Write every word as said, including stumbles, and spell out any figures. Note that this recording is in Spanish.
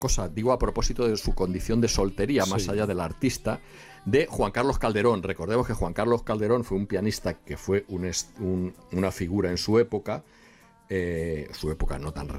cosa, digo a propósito de su condición de soltería, más Sí. allá del artista, de Juan Carlos Calderón. Recordemos que Juan Carlos Calderón fue un pianista que fue un, un, una figura en su época, eh, su época no tan